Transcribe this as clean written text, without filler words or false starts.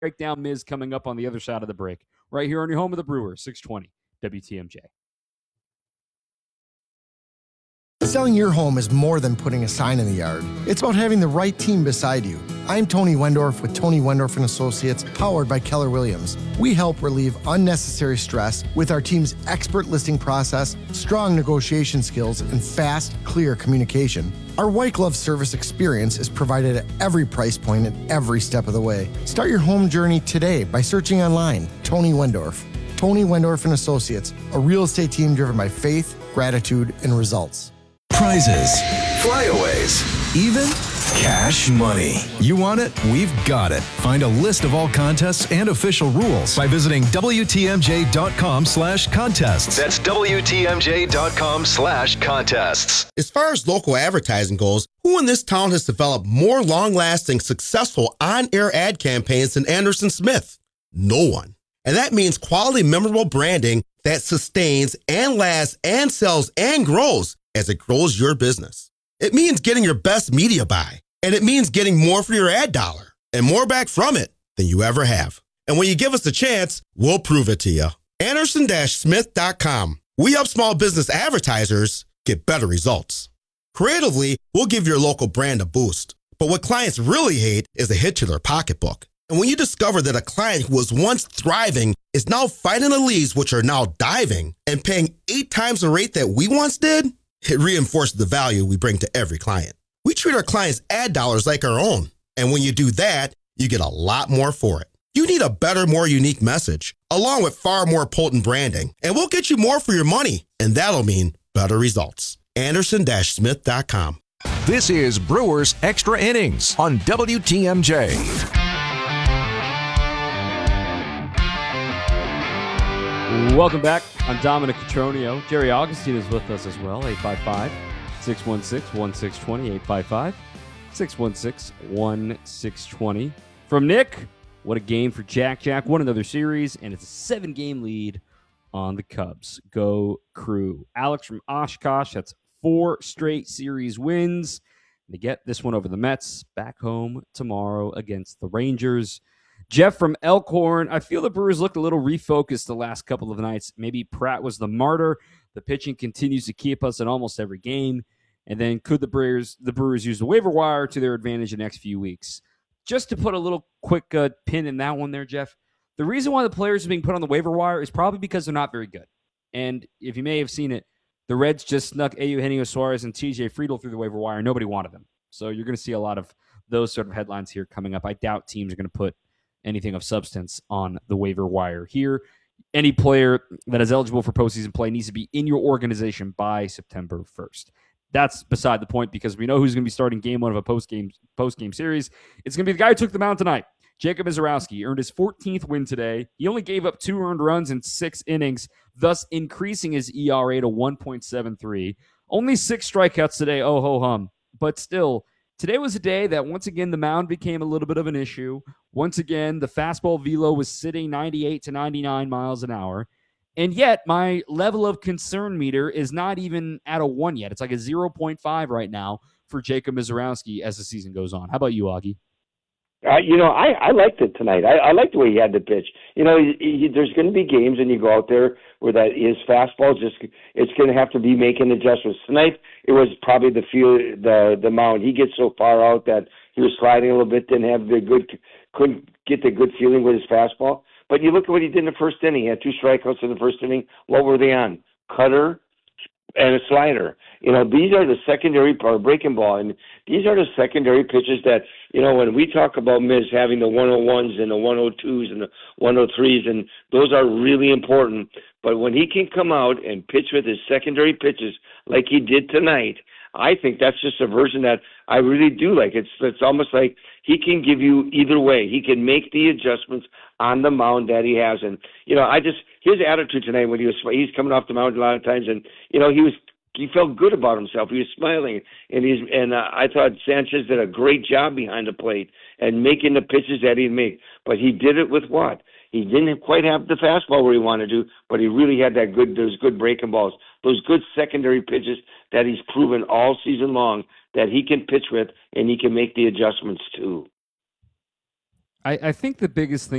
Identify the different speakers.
Speaker 1: break down Miz coming up on the other side of the break, right here on your home of the Brewers, 620 WTMJ.
Speaker 2: Selling your home is more than putting a sign in the yard. It's about having the right team beside you. I'm Tony Wendorf with Tony Wendorf and Associates, powered by Keller Williams. We help relieve unnecessary stress with our team's expert listing process, strong negotiation skills, and fast, clear communication. Our white glove service experience is provided at every price point and every step of the way. Start your home journey today by searching online, Tony Wendorf. Tony Wendorf and Associates, a real estate team driven by faith, gratitude, and results.
Speaker 3: Prizes, flyaways, even cash money. You want it? We've got it. Find a list of all contests and official rules by visiting WTMJ.com/contests. That's WTMJ.com/contests.
Speaker 4: As far as local advertising goes, who in this town has developed more long-lasting, successful on-air ad campaigns than Anderson Smith? No one. And that means quality, memorable branding that sustains and lasts and sells and grows as it grows your business. It means getting your best media buy, and it means getting more for your ad dollar and more back from it than you ever have. And when you give us a chance, we'll prove it to you. Anderson-Smith.com. We help small business advertisers get better results. Creatively, we'll give your local brand a boost. But what clients really hate is a hit to their pocketbook. And when you discover that a client who was once thriving is now fighting the leads, which are now diving, and paying 8 times the rate that we once did, it reinforces the value we bring to every client. We treat our clients' ad dollars like our own. And when you do that, you get a lot more for it. You need a better, more unique message, along with far more potent branding. And we'll get you more for your money. And that'll mean better results. Anderson-Smith.com.
Speaker 3: This is Brewers Extra Innings on WTMJ.
Speaker 1: Welcome back. I'm Dominic Cotroneo. Jerry Augustine is with us as well. 855-616-1620. 855-616-1620. From Nick, what a game for Jack. Jack won another series, and it's a 7-game lead on the Cubs. Go Crew. Alex from Oshkosh, that's 4 straight series wins. They get this one over the Mets. Back home tomorrow against the Rangers. Jeff from Elkhorn, I feel the Brewers looked a little refocused the last couple of nights. Maybe Pratt was the martyr. The pitching continues to keep us in almost every game. And then could the Brewers use the waiver wire to their advantage the next few weeks? Just to put a little quick pin in that one there, Jeff, the reason why the players are being put on the waiver wire is probably because they're not very good. And if you may have seen it, the Reds just snuck Eugenio Suarez and TJ Friedl through the waiver wire. Nobody wanted them. So you're going to see a lot of those sort of headlines here coming up. I doubt teams are going to put anything of substance on the waiver wire here. Any player that is eligible for postseason play needs to be in your organization by September 1st. That's beside the point because we know who's going to be starting game 1 of a post-game series. It's going to be the guy who took the mound tonight. Jacob Misiorowski earned his 14th win today. He only gave up 2 earned runs in 6 innings, thus increasing his ERA to 1.73. Only 6 strikeouts today, oh ho hum. But still, today was a day that once again the mound became a little bit of an issue. Once again, the fastball velo was sitting 98 to 99 miles an hour. And yet, my level of concern meter is not even at a 1 yet. It's like a 0.5 right now for Jacob Misiorowski as the season goes on. How about you, Augie?
Speaker 5: I liked it tonight. I liked the way he had to pitch. There's going to be games, and you go out there where his fastball it's going to have to be making adjustments. Tonight, it was probably the mound. He gets so far out that he was sliding a little bit, couldn't get the good feeling with his fastball. But you look at what he did in the first inning. He had 2 strikeouts in the first inning. What were they on? Cutter and a slider. These are the secondary part, breaking ball, and these are the secondary pitches that, when we talk about Miz having the 101s and the 102s and the 103s, and those are really important. But when he can come out and pitch with his secondary pitches like he did tonight, I think that's just a version that I really do like. It's almost like he can give you either way. He can make the adjustments on the mound that he has. And, his attitude tonight when he's coming off the mound a lot of times, and, he felt good about himself. He was smiling, and I thought Sanchez did a great job behind the plate and making the pitches that he'd make. But he did it with what? He didn't quite have the fastball where he wanted to, but he really had those good breaking balls, those good secondary pitches that he's proven all season long that he can pitch with and he can make the adjustments too.
Speaker 1: I think the biggest thing